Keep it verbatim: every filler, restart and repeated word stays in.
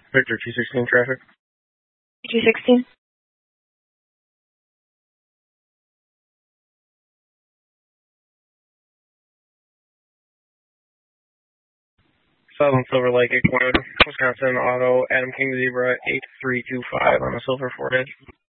Victor two sixteen traffic. two sixteen. Southern Silver Lake, Wisconsin, auto, Adam King Zebra, eight three two five on the Silver Ford Edge.